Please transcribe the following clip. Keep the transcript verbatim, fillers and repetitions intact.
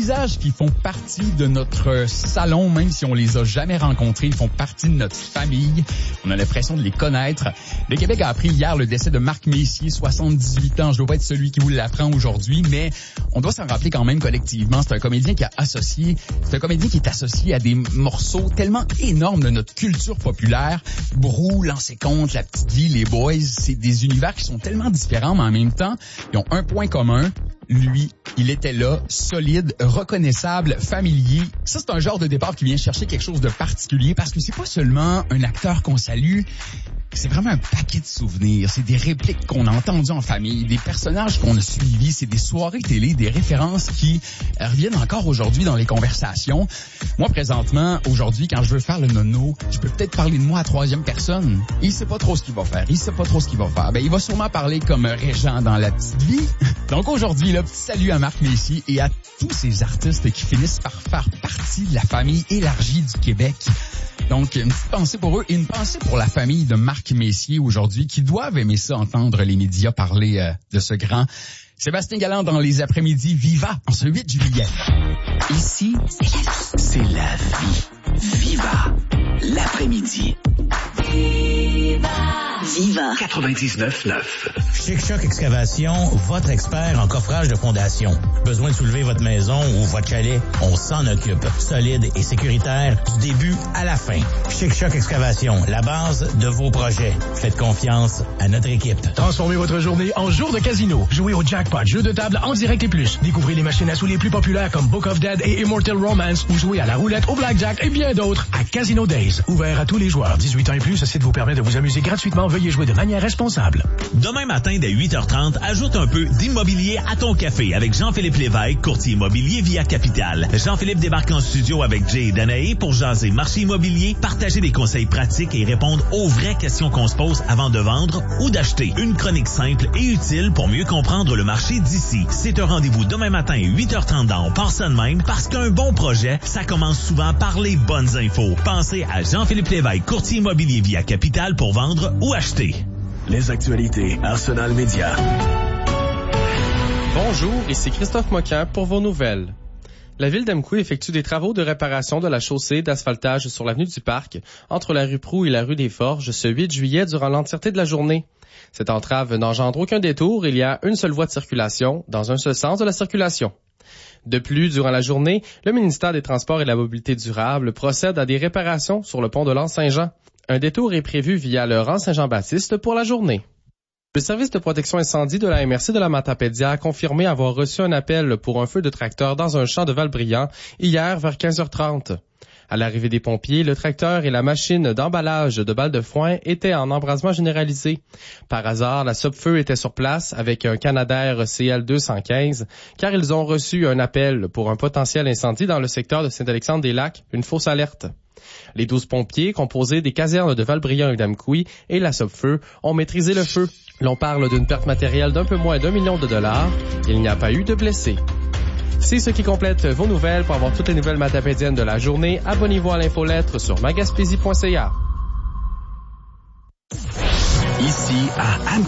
visages qui font partie de notre salon, même si on les a jamais rencontrés, ils font partie de notre famille. On a l'impression de les connaître. Le Québec a appris hier le décès de Marc Messier, soixante-dix-huit ans. Je dois pas être celui qui vous l'apprend aujourd'hui, mais on doit s'en rappeler quand même collectivement. C'est un comédien qui a associé, c'est un comédien qui est associé à des morceaux tellement énormes de notre culture populaire. Brou, Lancer compte, La Petite Vie, Les Boys, c'est des univers qui sont tellement différents, mais en même temps, ils ont un point commun. Lui, il était là, solide, reconnaissable, familier. Ça, c'est un genre de départ qui vient chercher quelque chose de particulier parce que c'est pas seulement un acteur qu'on salue, c'est vraiment un paquet de souvenirs. C'est des répliques qu'on a entendues en famille, des personnages qu'on a suivis, c'est des soirées télé, des références qui reviennent encore aujourd'hui dans les conversations. Moi, présentement, aujourd'hui, quand je veux faire le nono, je peux peut-être parler de moi à troisième personne. Il sait pas trop ce qu'il va faire, il sait pas trop ce qu'il va faire. Ben, il va sûrement parler comme Régent dans La Petite Vie. Donc aujourd'hui, là, petit salut à Marc Messier et à tous ces artistes qui finissent par faire partie de la famille élargie du Québec. Donc, une petite pensée pour eux et une pensée pour la famille de Marc Messier aujourd'hui qui doivent aimer ça, entendre les médias parler euh, de ce grand Sébastien Galland dans les après-midi Viva en ce huit juillet. Ici, c'est la vie. Viva l'après-midi. Viva! Viva quatre-vingt-dix-neuf neuf. Chic Choc Excavation, votre expert en coffrage de fondation. Besoin de soulever votre maison ou votre chalet? On s'en occupe. Solide et sécuritaire du début à la fin. Chic Choc Excavation, la base de vos projets. Faites confiance à notre équipe. Transformez votre journée en jour de casino. Jouez au jackpot, jeu de table en direct et plus. Découvrez les machines à sous les plus populaires comme Book of Dead et Immortal Romance ou jouez à la roulette, au blackjack et bien d'autres à Casino Days. Ouvert à tous les joueurs. dix-huit ans et plus, ce site vous permet de vous amuser gratuitement. Veuillez jouer de manière responsable. Demain matin, dès huit heures trente, ajoute un peu d'immobilier à ton café avec Jean-Philippe Lévesque, courtier immobilier via Capital. Jean-Philippe débarque en studio avec Jay et Danae pour jaser marché immobilier, partager des conseils pratiques et répondre aux vraies questions qu'on se pose avant de vendre ou d'acheter. Une chronique simple et utile pour mieux comprendre le marché d'ici. C'est un rendez-vous demain matin, huit heures trente dans On pense ça de même, parce qu'un bon projet, ça commence souvent par les bonnes infos. Pensez à Jean-Philippe Lévesque, courtier immobilier via Capital pour vendre ou acheter. Les actualités Arsenal Média. Bonjour, ici Christophe Moquin pour vos nouvelles. La ville d'Amqui effectue des travaux de réparation de la chaussée d'asphaltage sur l'avenue du Parc, entre la rue Proulx et la rue des Forges, ce huit juillet durant l'entièreté de la journée. Cette entrave n'engendre aucun détour, il y a une seule voie de circulation, dans un seul sens de la circulation. De plus, durant la journée, le ministère des Transports et de la Mobilité durable procède à des réparations sur le pont de l'Anse-Saint-Jean. Un détour est prévu via le rang Saint-Jean-Baptiste pour la journée. Le service de protection incendie de la M R C de la Matapédia a confirmé avoir reçu un appel pour un feu de tracteur dans un champ de Valbriand hier vers quinze heures trente. À l'arrivée des pompiers, le tracteur et la machine d'emballage de balles de foin étaient en embrasement généralisé. Par hasard, la Sopfeu était sur place avec un Canadair C L deux cent quinze car ils ont reçu un appel pour un potentiel incendie dans le secteur de Saint-Alexandre-des-Lacs, une fausse alerte. Les douze pompiers, composés des casernes de Valbriand et d'Amqui et la Sopfeu, ont maîtrisé le feu. L'on parle d'une perte matérielle d'un peu moins d'un million de dollars. Il n'y a pas eu de blessés. C'est ce qui complète vos nouvelles. Pour avoir toutes les nouvelles matapédiennes de la journée, abonnez-vous à l'infolettre sur magaspésie point c a. Ici à Am